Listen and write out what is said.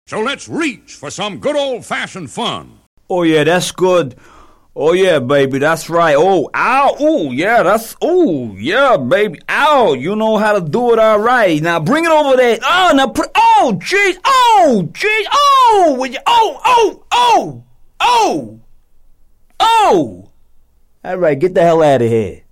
So let's reach for some good old-fashioned fun. Oh, yeah, that's good. Oh, yeah, baby, that's right. Oh, ow, ooh, yeah, yeah, baby. Ow, you know how to do it all right. Now bring it over there. Oh, now put, oh, jeez, would you, oh. All right, get the hell out of here.